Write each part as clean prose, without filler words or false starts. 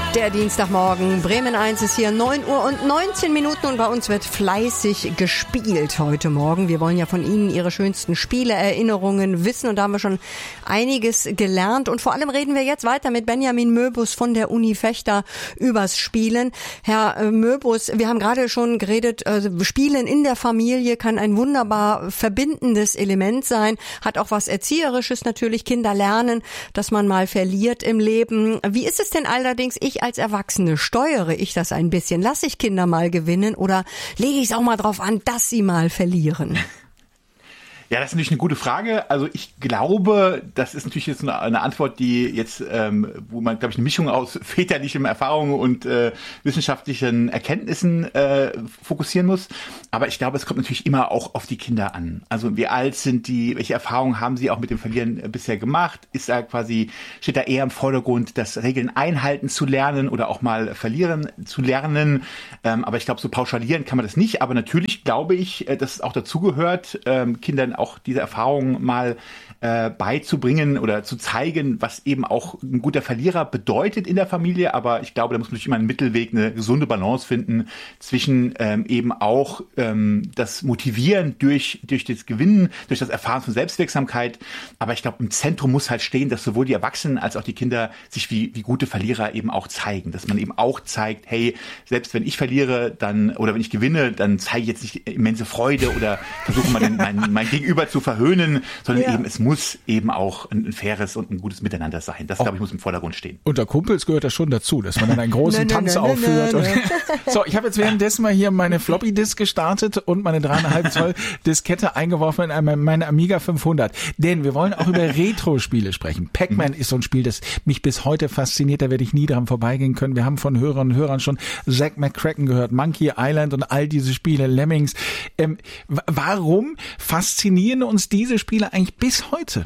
Der Dienstagmorgen, Bremen 1 ist hier, 9 Uhr und 19 Minuten und bei uns wird fleißig gespielt heute Morgen. Wir wollen ja von Ihnen Ihre schönsten Spiele, Erinnerungen wissen und da haben wir schon einiges gelernt. Und vor allem reden wir jetzt weiter mit Benjamin Möbus von der Uni Vechta übers Spielen. Herr Möbus, wir haben gerade schon geredet, Spielen in der Familie kann ein wunderbar verbindendes Element sein, hat auch was Erzieherisches natürlich. Kinder lernen, dass man mal verliert im Leben. Wie ist es denn allerdings, ich als Erwachsene, steuere ich das ein bisschen? Lasse ich Kinder mal gewinnen oder lege ich es auch mal drauf an, dass sie mal verlieren? Ja, das ist natürlich eine gute Frage. Also ich glaube, das ist natürlich jetzt eine Antwort, die jetzt, wo man, glaube ich, eine Mischung aus väterlichen Erfahrungen und wissenschaftlichen Erkenntnissen fokussieren muss. Aber ich glaube, es kommt natürlich immer auch auf die Kinder an. Also wie alt sind die, welche Erfahrungen haben sie auch mit dem Verlieren bisher gemacht? Steht da eher im Vordergrund, das Regeln einhalten zu lernen oder auch mal verlieren zu lernen? Aber ich glaube, so pauschalieren kann man das nicht. Aber natürlich glaube ich, dass es auch dazugehört, Kindern auch diese Erfahrungen mal beizubringen oder zu zeigen, was eben auch ein guter Verlierer bedeutet in der Familie. Aber ich glaube, da muss man natürlich immer einen Mittelweg, eine gesunde Balance finden zwischen eben auch das Motivieren durch das Gewinnen, durch das Erfahren von Selbstwirksamkeit. Aber ich glaube, im Zentrum muss halt stehen, dass sowohl die Erwachsenen als auch die Kinder sich wie gute Verlierer eben auch zeigen. Dass man eben auch zeigt, hey, selbst wenn ich verliere, dann oder wenn ich gewinne, dann zeige ich jetzt nicht immense Freude oder versuche mal mein Gegenüber zu verhöhnen, sondern eben es muss eben auch ein faires und ein gutes Miteinander sein. Das, glaube ich, muss im Vordergrund stehen. Unter Kumpels gehört das schon dazu, dass man dann einen großen Tanz aufführt. So, ich habe jetzt währenddessen mal hier meine Floppy-Disk gestartet und meine 3,5 Zoll Diskette eingeworfen in meine Amiga 500. Denn wir wollen auch über Retro-Spiele sprechen. Pac-Man ist so ein Spiel, das mich bis heute fasziniert. Da werde ich nie dran vorbeigehen können. Wir haben von Hörerinnen und Hörern schon Zack McCracken gehört, Monkey Island und all diese Spiele, Lemmings. Warum faszinieren uns diese Spiele eigentlich bis heute?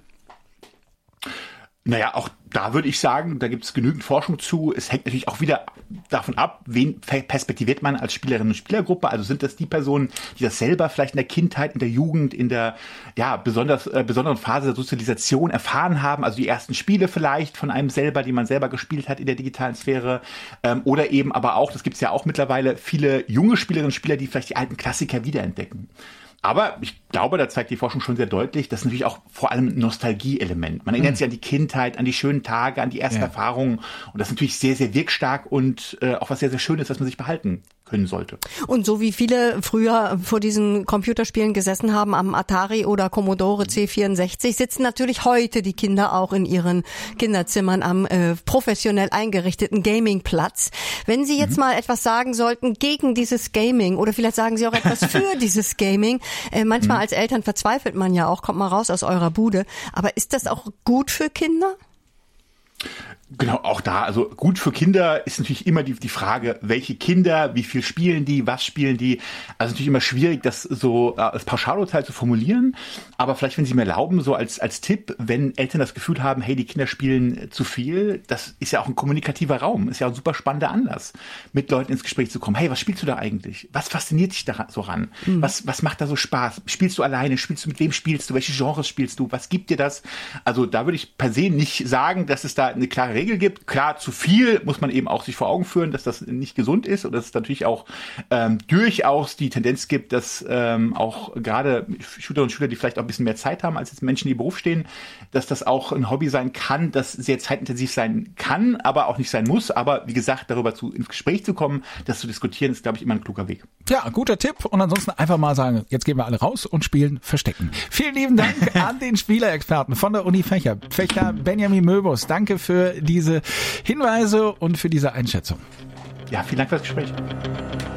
Naja, auch da würde ich sagen, da gibt es genügend Forschung zu. Es hängt natürlich auch wieder davon ab, wen perspektiviert man als Spielerinnen und Spielergruppe. Also sind das die Personen, die das selber vielleicht in der Kindheit, in der Jugend, in der besonderen Phase der Sozialisation erfahren haben. Also die ersten Spiele vielleicht von einem selber, die man selber gespielt hat in der digitalen Sphäre. Oder eben aber auch, das gibt es ja auch mittlerweile, viele junge Spielerinnen und Spieler, die vielleicht die alten Klassiker wiederentdecken. Aber ich glaube, da zeigt die Forschung schon sehr deutlich, das ist natürlich auch vor allem ein Nostalgie-Element. Man erinnert sich an die Kindheit, an die schönen Tage, an die ersten Erfahrungen. Und das ist natürlich sehr, sehr wirkstark und auch was sehr, sehr Schönes, was man sich behalten können sollte. Und so wie viele früher vor diesen Computerspielen gesessen haben, am Atari oder Commodore C64, sitzen natürlich heute die Kinder auch in ihren Kinderzimmern am professionell eingerichteten Gamingplatz. Wenn Sie jetzt mal etwas sagen sollten gegen dieses Gaming oder vielleicht sagen Sie auch etwas für dieses Gaming, manchmal als Eltern verzweifelt man ja auch, kommt mal raus aus eurer Bude, aber ist das auch gut für Kinder? Genau, auch da. Also gut für Kinder ist natürlich immer die Frage, welche Kinder, wie viel spielen die, was spielen die. Also natürlich immer schwierig, das so als Pauschalurteil zu formulieren. Aber vielleicht, wenn Sie mir erlauben, so als Tipp, wenn Eltern das Gefühl haben, hey, die Kinder spielen zu viel, das ist ja auch ein kommunikativer Raum, ist ja ein super spannender Anlass, mit Leuten ins Gespräch zu kommen. Hey, was spielst du da eigentlich? Was fasziniert dich da so ran? Was macht da so Spaß? Spielst du alleine? Mit wem spielst du? Welche Genres spielst du? Was gibt dir das? Also da würde ich per se nicht sagen, dass es da eine klare Regel gibt. Klar, zu viel muss man eben auch sich vor Augen führen, dass das nicht gesund ist und dass es natürlich auch durchaus die Tendenz gibt, dass auch gerade Schülerinnen und Schüler, die vielleicht auch ein bisschen mehr Zeit haben als jetzt Menschen, die im Beruf stehen, dass das auch ein Hobby sein kann, das sehr zeitintensiv sein kann, aber auch nicht sein muss. Aber wie gesagt, darüber ins Gespräch zu kommen, das zu diskutieren, ist, glaube ich, immer ein kluger Weg. Ja, guter Tipp. Und ansonsten einfach mal sagen, jetzt gehen wir alle raus und spielen Verstecken. Vielen lieben Dank an den Spielerexperten von der Uni Vechta, Benjamin Möbus. Danke für diese Hinweise und für diese Einschätzung. Ja, vielen Dank für das Gespräch.